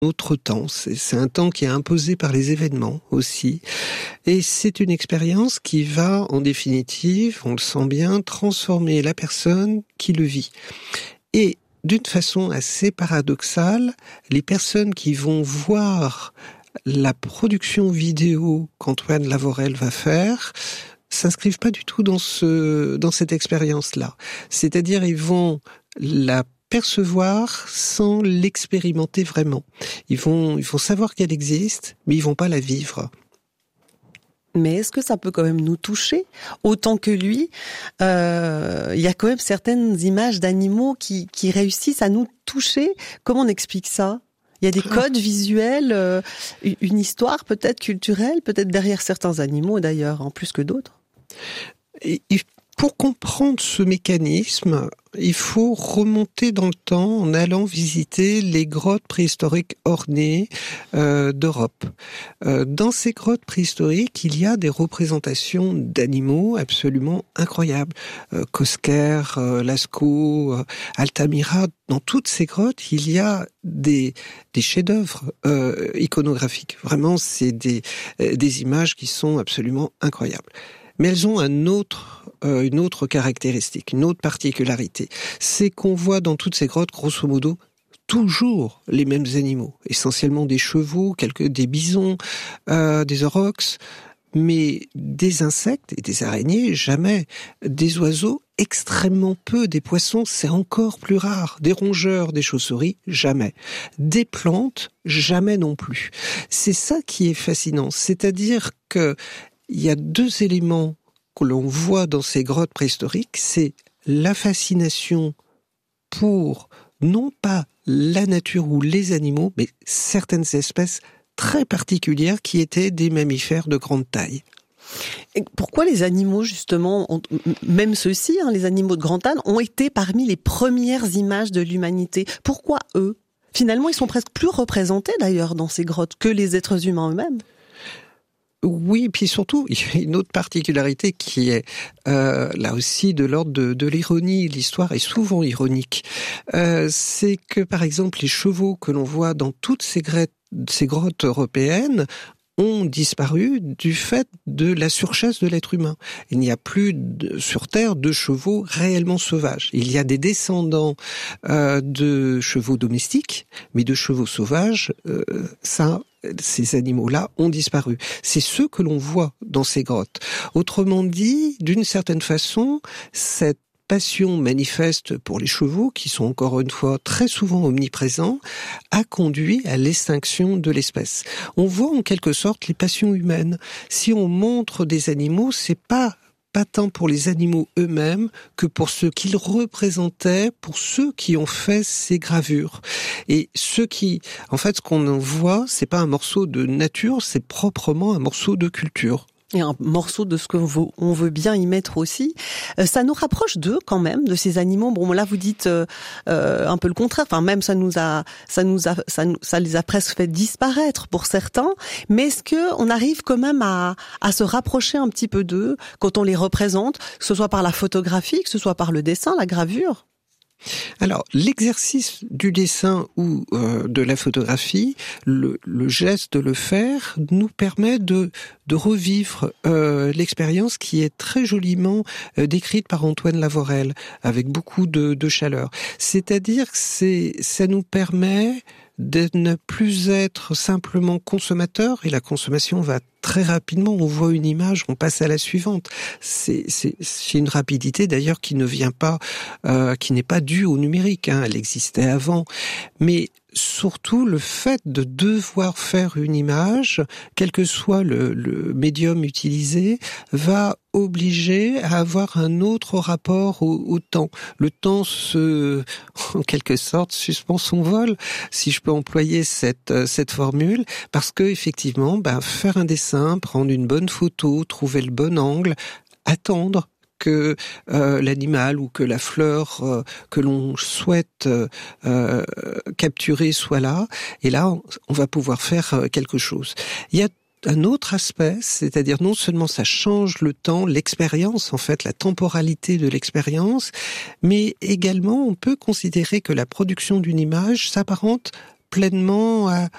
autre temps. C'est un temps qui est imposé par les événements aussi. Et c'est une expérience qui va, en définitive, on le sent bien, transformer la personne qui le vit. Et d'une façon assez paradoxale, les personnes qui vont voir la production vidéo qu'Antoine Lavorel va faire s'inscrivent pas du tout dans cette expérience-là. C'est-à-dire, ils vont la percevoir sans l'expérimenter vraiment. Ils vont savoir qu'elle existe, mais ils vont pas la vivre. Mais est-ce que ça peut quand même nous toucher autant que lui? Il y a quand même certaines images d'animaux qui réussissent à nous toucher. Comment on explique ça? Il y a des codes visuels, une histoire peut-être culturelle, peut-être derrière certains animaux d'ailleurs, en plus que d'autres. Et pour comprendre ce mécanisme, il faut remonter dans le temps en allant visiter les grottes préhistoriques ornées d'Europe. Dans ces grottes préhistoriques, il y a des représentations d'animaux absolument incroyables. Cosquer, Lascaux, Altamira, dans toutes ces grottes, il y a des chefs-d'œuvre iconographiques. Vraiment, c'est des images qui sont absolument incroyables. Mais elles ont une autre caractéristique, une autre particularité. C'est qu'on voit dans toutes ces grottes, grosso modo, toujours les mêmes animaux. Essentiellement des chevaux, des bisons, des aurochs, mais des insectes et des araignées, jamais. Des oiseaux, extrêmement peu. Des poissons, c'est encore plus rare. Des rongeurs, des chauves-souris, jamais. Des plantes, jamais non plus. C'est ça qui est fascinant. C'est-à-dire que il y a deux éléments que l'on voit dans ces grottes préhistoriques, c'est la fascination pour, non pas la nature ou les animaux, mais certaines espèces très particulières qui étaient des mammifères de grande taille. Et pourquoi les animaux, justement, même ceux-ci, les animaux de grande taille, ont été parmi les premières images de l'humanité? Pourquoi eux? Finalement, ils sont presque plus représentés d'ailleurs dans ces grottes que les êtres humains eux-mêmes. Oui, puis surtout, il y a une autre particularité qui est là aussi de l'ordre de l'ironie. L'histoire est souvent ironique. C'est que, par exemple, les chevaux que l'on voit dans toutes ces grottes européennes ont disparu du fait de la surchasse de l'être humain. Il n'y a plus sur Terre de chevaux réellement sauvages. Il y a des descendants de chevaux domestiques, mais de chevaux sauvages, ces animaux-là ont disparu. C'est ceux que l'on voit dans ces grottes. Autrement dit, d'une certaine façon, cette passion manifeste pour les chevaux, qui sont encore une fois très souvent omniprésents, a conduit à l'extinction de l'espèce. On voit en quelque sorte les passions humaines. Si on montre des animaux, c'est pas tant pour les animaux eux-mêmes que pour ce qu'ils représentaient, pour ceux qui ont fait ces gravures. Et ce qu'on en voit, c'est pas un morceau de nature, c'est proprement un morceau de culture. Et un morceau de ce qu'on veut bien y mettre aussi. Ça nous rapproche d'eux quand même, de ces animaux. Bon, là vous dites un peu le contraire. Enfin, même ça les a presque fait disparaître pour certains. Mais est-ce que on arrive quand même à se rapprocher un petit peu d'eux quand on les représente, que ce soit par la photographie, que ce soit par le dessin, la gravure? Alors, l'exercice du dessin ou de la photographie, le geste de le faire, nous permet de revivre l'expérience qui est très joliment décrite par Antoine Lavorel, avec beaucoup de chaleur. C'est-à-dire que ça nous permet de ne plus être simplement consommateur, et la consommation va très rapidement, on voit une image, on passe à la suivante. C'est une rapidité d'ailleurs qui ne vient pas, qui n'est pas due au numérique, elle existait avant. Mais surtout le fait de devoir faire une image, quel que soit le médium utilisé, va obliger à avoir un autre rapport au temps. Le temps en quelque sorte, suspend son vol, si je peux employer cette formule, parce que effectivement, faire un dessin, prendre une bonne photo, trouver le bon angle, attendre que l'animal ou que la fleur que l'on souhaite capturer soit là, et là on va pouvoir faire quelque chose. Il y a un autre aspect, c'est-à-dire non seulement ça change le temps, l'expérience en fait, la temporalité de l'expérience, mais également on peut considérer que la production d'une image s'apparente pleinement